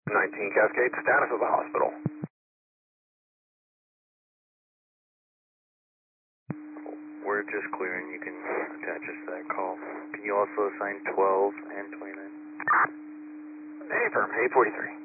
19 Cascade, status of the hospital. We're just clearing. You can attach us to that call. Can you also assign 12 and 29? Affirm, 843.